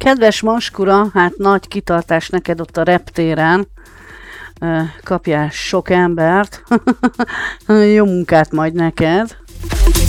Kedves Maskura, hát nagy kitartás neked ott a reptéren. Kapjál sok embert. Jó munkát majd neked.